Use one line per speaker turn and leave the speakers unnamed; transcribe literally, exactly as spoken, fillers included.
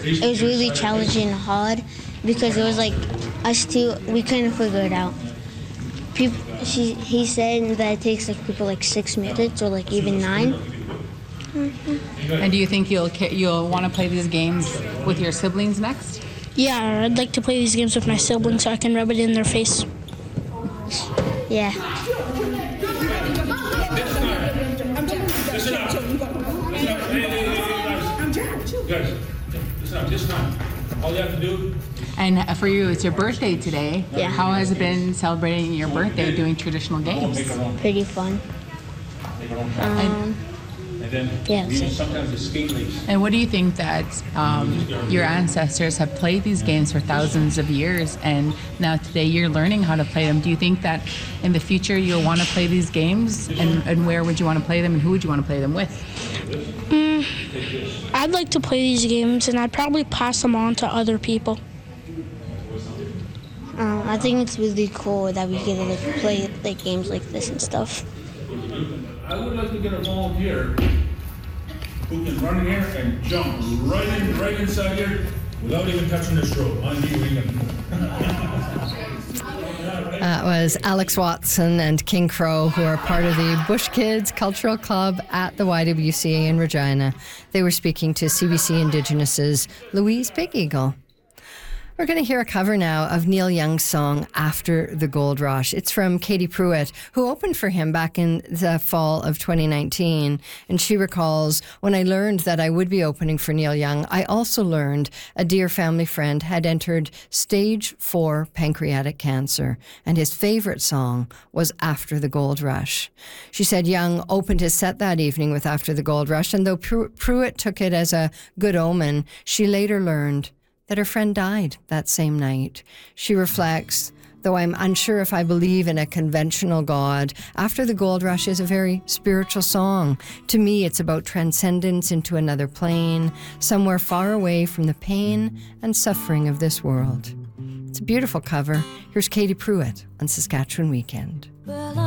it was really challenging and hard because it was like us two, we couldn't figure it out. People, she, he said that it takes like people like six minutes or like even nine.
Mm-hmm. And do you think you'll you'll want to play these games with your siblings next?
Yeah, I'd like to play these games with my siblings so I can rub it in their face.
Yeah.
Listen up. Listen up. Hey, hey, hey, guys. Guys, listen up. This time, all you have to do.
And for you, it's your birthday today.
Yeah.
How has it been celebrating your birthday doing traditional games?
Pretty fun. Um, yeah.
Sometimes the skate leagues.
And what do you think that um, your ancestors have played these games for thousands of years, and now today you're learning how to play them? Do you think that in the future you'll want to play these games, and, and where would you want to play them, and who would you want to play them with?
Mm, I'd like to play these games, and I'd probably pass them on to other people.
Uh, I think it's really cool that we get to like, play like games like this and stuff.
I would like to get a volunteer who can run in here and jump right in, right inside here without even touching this rope.
That was Alex Watson and King Crow, who are part of the Bush Kids Cultural Club at the Y W C A in Regina. They were speaking to C B C Indigenous' Louise Big Eagle. We're going to hear a cover now of Neil Young's song After the Gold Rush. It's from Katie Pruitt, who opened for him back in the fall of twenty nineteen. And she recalls, when I learned that I would be opening for Neil Young, I also learned a dear family friend had entered stage four pancreatic cancer, and his favorite song was After the Gold Rush. She said Young opened his set that evening with After the Gold Rush, and though Pruitt took it as a good omen, she later learned that her friend died that same night. She reflects, though I'm unsure if I believe in a conventional God, After the Gold Rush is a very spiritual song. To me, it's about transcendence into another plane, somewhere far away from the pain and suffering of this world. It's a beautiful cover. Here's Katie Pruitt on Saskatchewan Weekend.